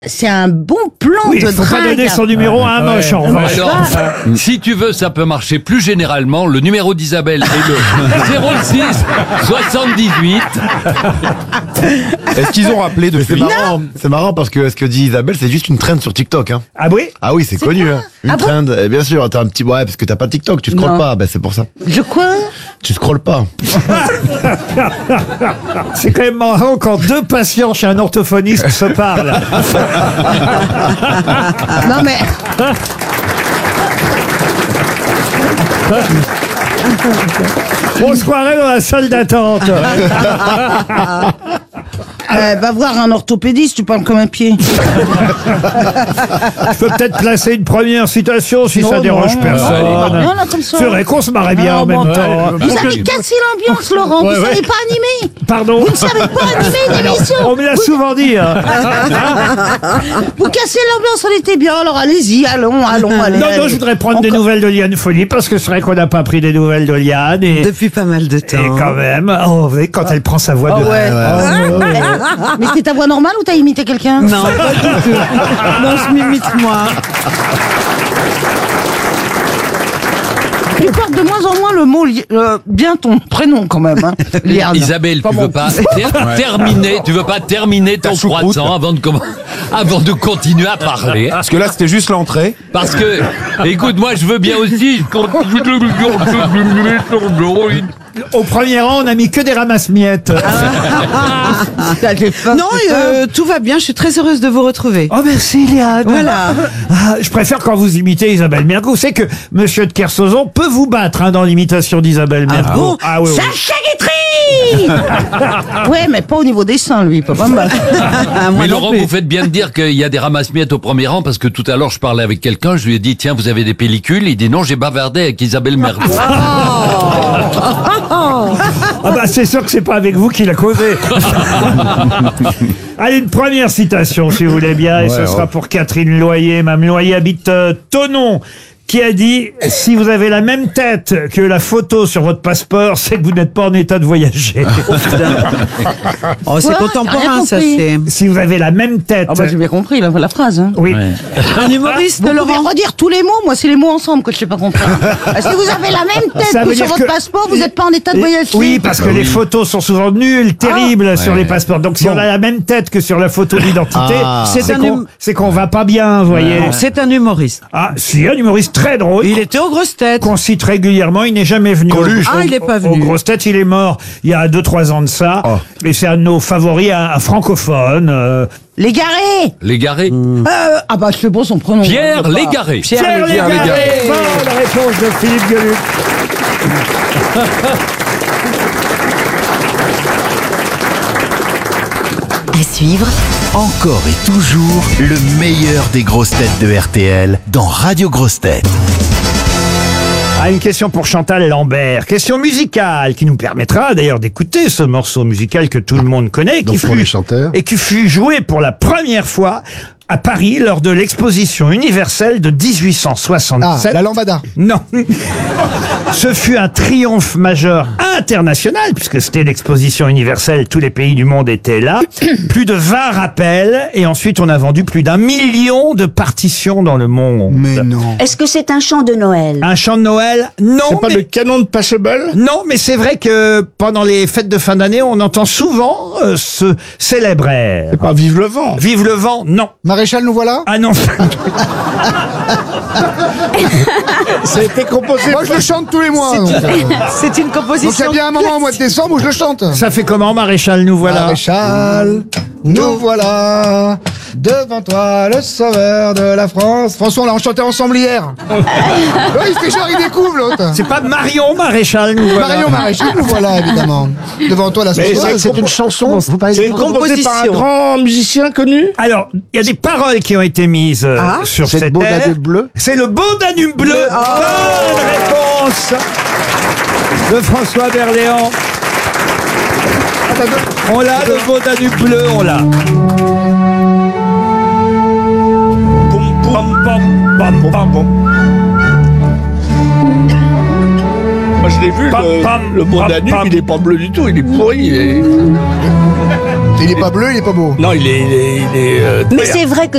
C'est un bon plan Oui, de il faut pas drague. donner son numéro à un moche, en revanche. Alors, si tu veux, ça peut marcher plus généralement. Le numéro d'Isabelle est le 06 78. Est-ce qu'ils ont rappelé depuis? C'est marrant parce que ce que dit Isabelle, c'est juste une trend sur TikTok. Hein. Ah oui? Ah oui, c'est connu. quoi? Hein. Une Ah bon trend. Et bien sûr, t'as un petit parce que t'as pas TikTok, tu scrolles Non. pas. Ben c'est pour ça. Je quoi? Tu scrolles pas. C'est quand même marrant quand deux patients chez un orthophoniste se parlent. Non mais... On se croirait dans la salle d'attente. va voir un orthopédiste, tu parles comme un pied. Je peux peut-être placer une première citation si ça dérange personne. Non, comme ça. C'est vrai qu'on se marrait bien en même temps. Vous avez cassé l'ambiance, Laurent. Vous savez pas animer. Pardon? Vous ne savez pas animer une émission. On me l'a souvent dit. Hein. Vous cassez l'ambiance, on était bien. Alors allez-y, allons, allez. Non, je voudrais prendre des nouvelles de Liane Folly parce que c'est vrai qu'on n'a pas pris des nouvelles de Liane. Et, Depuis pas mal de temps. et quand même, oh, vous voyez, quand elle prend sa voix de... Mais c'est ta voix normale ou t'as imité quelqu'un? Non, pas du tout. Non, je m'imite moi. Tu portes de moins en moins le mot bien ton prénom quand même. Hein. Liane. Isabelle, tu veux pas terminer ton croissant avant de continuer à parler. Parce que là, c'était juste l'entrée. Parce que, écoute, moi, je veux bien aussi. Au premier rang, on a mis que des ramasse-miettes. Non, tout va bien. Je suis très heureuse de vous retrouver. Oh, merci, Liane. Voilà. Ah, je préfère quand vous imitez Isabelle Mergo. C'est que Monsieur de Kersauzon peut vous battre dans l'imitation d'Isabelle Mergo. bon Ah oui, oui. Sacha Guitry. Ouais, mais pas au niveau des seins, lui. Il peut pas me battre. Moi Mais non Laurent, plus. vous faites bien de dire qu'il y a des ramasse-miettes au premier rang parce que tout à l'heure, je parlais avec quelqu'un, je lui ai dit, tiens, vous avez des pellicules? Il dit, non, j'ai bavardé avec Isabelle Mergo. Ah bah c'est sûr que c'est pas avec vous qu'il a causé. Allez, une première citation si vous voulez bien, et ce sera pour Catherine Loyer. Mme Loyer habite Thonon, qui a dit « Si vous avez la même tête que la photo sur votre passeport, c'est que vous n'êtes pas en état de voyager. Oh, c'est Ouais, t'as contemporain, rien ça, compris. c'est. » Si vous avez la même tête... Ah bah j'ai bien compris la phrase. Hein. Oui. Un humoriste, Vous pouvez Laurent. redire tous les mots, moi c'est les mots ensemble que je sais pas comprendre. Si vous avez la même tête Ça veut que sur dire votre que- passeport, vous n'êtes pas en état de voyager. Oui, parce que les photos sont souvent nulles, terribles sur les passeports. Donc si on a la même tête que sur la photo d'identité, c'est qu'on va pas bien, vous voyez. C'est un humoriste. Ah, si, un humoriste très drôle. Il était aux grosses têtes. Qu'on cite régulièrement, il n'est jamais venu. Ah, il est pas venu. Aux grosses têtes, il est mort il y a 2-3 ans de ça. Et c'est un de nos favoris, un francophone. Légaré. Légaré. Ah bah c'est bon son prénom. Pierre Légaré. Pierre Légaré. Bonne réponse de Philippe Gueluc. À suivre, encore et toujours le meilleur des grosses têtes de RTL dans Radio Grosses Têtes. Ah, une question pour Chantal Lambert. Question musicale qui nous permettra d'ailleurs d'écouter ce morceau musical que tout le monde connaît Donc pour les chanteurs. et qui fut joué pour la première fois à Paris lors de l'exposition universelle de 1867. La lambada. Non. Ce fut un triomphe majeur international, puisque c'était l'exposition universelle, tous les pays du monde étaient là. Plus de 20 rappels, et ensuite on a vendu plus d'1 million de partitions dans le monde. Mais non. Est-ce que c'est un chant de Noël? Un chant de Noël? Non. C'est pas mais... le canon de Pachelbel? Non, mais c'est vrai que pendant les fêtes de fin d'année, on entend souvent ce célèbre air. C'est pas Vive le vent. Vive le vent? Non. Maréchal, nous voilà? Ah non. Ça a été composé. Moi, je le chante tous les mois. C'est une Donc, il y composition. a bien un moment au mois de décembre où je le chante. Ça fait comment, Maréchal, nous voilà? Maréchal, nous voilà. Devant toi, le sauveur de la France. François, on l'a chanté ensemble hier. Oui, il fait genre, il découvre l'autre. C'est pas Marion Maréchal, nous voilà. Marion Maréchal, nous voilà, évidemment. Devant toi, la sauveuse. C'est une chanson. C'est une composition. grand musicien connu. Alors, il y a des paroles qui ont été mises sur C'est cette le beau air. Danube bleu. C'est le beau Danube bleu. Bonne réponse de François Berléand. On l'a, le beau Danube bleu, on l'a. Pom, pom, pom, pom, pom. Moi je l'ai vu, Pam, pam, le beau pam, Danube, pam. il est pas bleu du tout, il est pourri. Il est pas bleu, il est pas beau. Non, il est Mais c'est vrai que